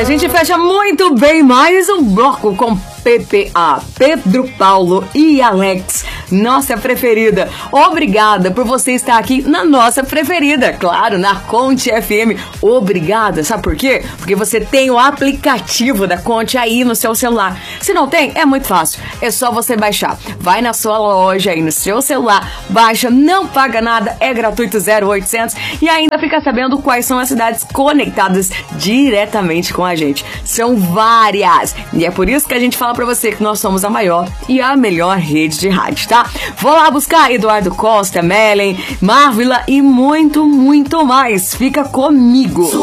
a gente fecha muito bem mais um bloco com PPA, Pedro Paulo e Alex, nossa preferida. Obrigada por você estar aqui na nossa preferida, claro, na Conte FM. Obrigada, sabe por quê? Porque você tem o aplicativo da Conte aí no seu celular. Se não tem, é muito fácil, é só você baixar. Vai na sua loja aí no seu celular, baixa, não paga nada, é gratuito, 0800, e ainda fica sabendo quais são as cidades conectadas diretamente com a gente. São várias, e é por isso que a gente fala pra você que nós somos a maior e a melhor rede de rádio, tá? Vou lá buscar Eduardo Costa, Mellen, Marvila e muito, muito mais. Fica comigo.